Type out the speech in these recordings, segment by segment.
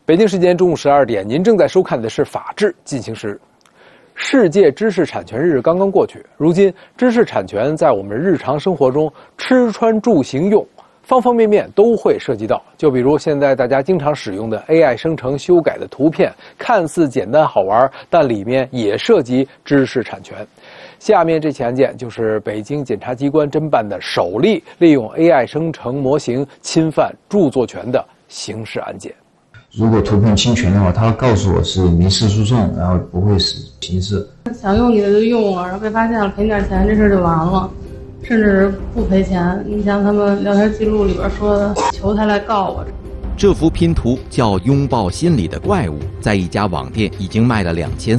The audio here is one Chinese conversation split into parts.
北京时间中午12点，您正在收看的是《法治进行时》。世界知识产权日刚刚过去，如今知识产权在我们日常生活中吃穿住行用方方面面都会涉及到。就比如现在大家经常使用的 AI 生成修改的图片，看似简单好玩，但里面也涉及知识产权。下面这起案件就是北京检察机关侦办的首例利用 AI 生成模型侵犯著作权的刑事案件。 如果图片侵权的话，他告诉我是民事诉讼，然后不会是刑事。 想用你的就用了，然后被发现了赔点钱，这事就完了，甚至不赔钱。你像他们聊天记录里边说的，求他来告我。 这幅拼图叫《拥抱心里的怪物》，在一家网店已经卖了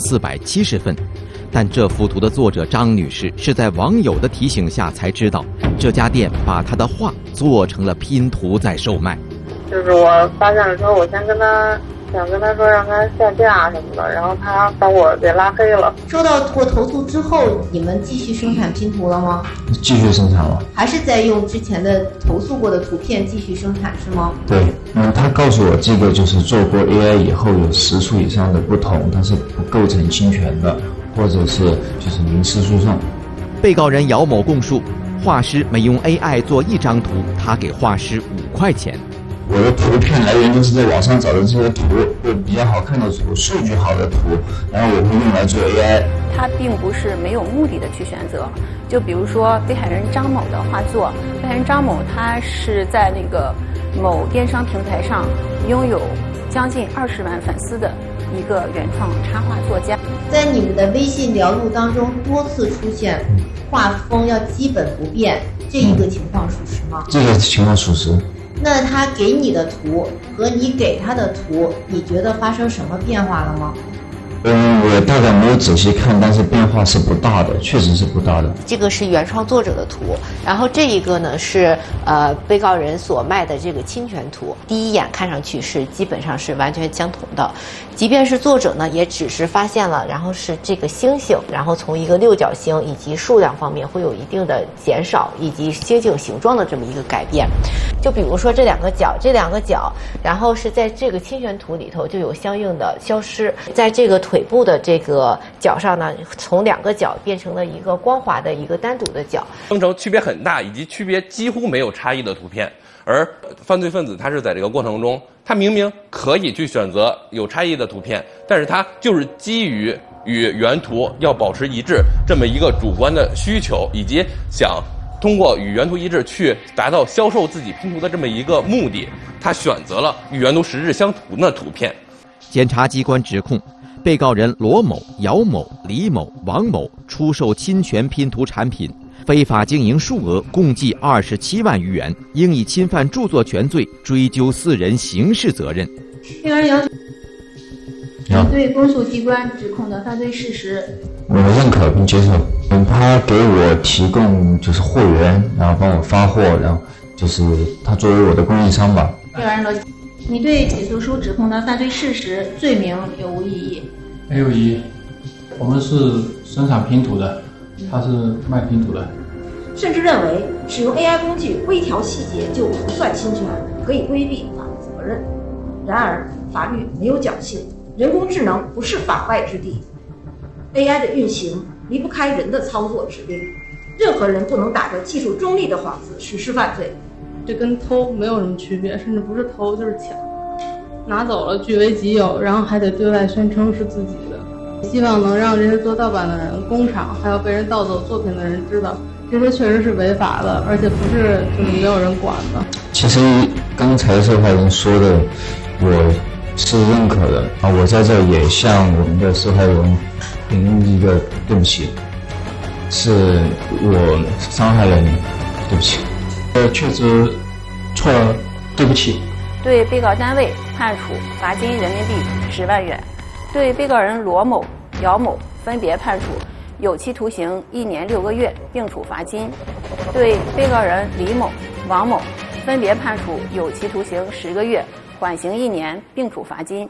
2470份。但这幅图的作者张女士是在网友的提醒下才知道，这家店把她的画做成了拼图在售卖。 就是我发现了之后，我想跟他说让他下架什么的，然后他把我给拉黑了。 收到过投诉之后，你们继续生产拼图了吗？ 继续生产了。还是在用之前的投诉过的图片继续生产是吗？ 对，他告诉我这个就是做过 AI 以后有10处以上的不同，它是不构成侵权的，或者是就是民事诉讼。 被告人姚某供述，画师每用 AI 做一张图，他给画师5块钱。 我的图片来源都是在网上找的这些图，就比较好看的图，数据好的图，然后我会用来做 AI。 他并不是没有目的的去选择，就比如说被害人张某的画作，被害人张某他是在那个某电商平台上拥有将近20万粉丝的一个原创插画作家。 在你们的微信聊录当中多次出现画风要基本不变，这一个情况属实吗？ 这个情况属实。 那他给你的图和你给他的图，你觉得发生什么变化了吗？ 我大概没有仔细看，但是变化是不大的，确实是不大的。 这个是原创作者的图，然后这一个呢是被告人所卖的这个侵权图，第一眼看上去是基本上是完全相同的，即便是作者呢也只是发现了，然后是这个星星，然后从一个六角星以及数量方面会有一定的减少，以及星星形状的这么一个改变。就比如说这两个角，然后是在这个侵权图里头就有相应的消失，在这个腿部的这个角上呢，从2个角变成了一个光滑的一个单独的角， 生成区别很大以及区别几乎没有差异的图片。而犯罪分子他是在这个过程中，他明明可以去选择有差异的图片，但是他就是基于与原图要保持一致这么一个主观的需求，以及想通过与原图一致去达到销售自己拼图的这么一个目的，他选择了与原图实质相同的图片。 检察机关指控被告人罗某、姚某、李某、王某出售侵权拼图产品，非法经营数额共计27万余元，应以侵犯著作权罪追究4人刑事责任。 被告人要求你对公诉机关指控的犯罪事实， 我认可并接受。他给我提供就是货源，然后帮我发货，然后就是他作为我的供应商吧。 被告人罗，你对起诉书指控的犯罪事实、罪名有无异议？ 没有异议。我们是生产拼图的，他是卖拼图的。 甚至认为使用 AI 工具微调细节就不算侵权，可以规避法律责任。然而，法律没有侥幸，人工智能不是法外之地。AI 的运行离不开人的操作指令，任何人不能打着技术中立的幌子实施犯罪。 这跟偷没有什么区别，甚至不是偷就是抢，拿走了据为己有，然后还得对外宣称是自己的。希望能让这些做盗版的人、工厂还有被人盗走作品的人知道，这些确实是违法的，而且不是就是没有人管的。 其实刚才受害人说的，我是认可的啊，我在这也向我们的受害人评一个对不起，是我伤害了你，对不起。确实错了，对不起。 对被告单位判处罚金人民币10万元，对被告人罗某、姚某分别判处有期徒刑1年6个月，并处罚金；对被告人李某、王某分别判处有期徒刑10个月，缓刑1年，并处罚金。